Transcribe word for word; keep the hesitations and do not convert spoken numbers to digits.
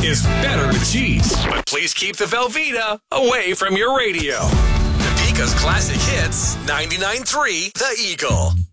is better with cheese. But please keep the Velveeta away from your radio. Topeka's Classic Hits, ninety-nine point three The Eagle.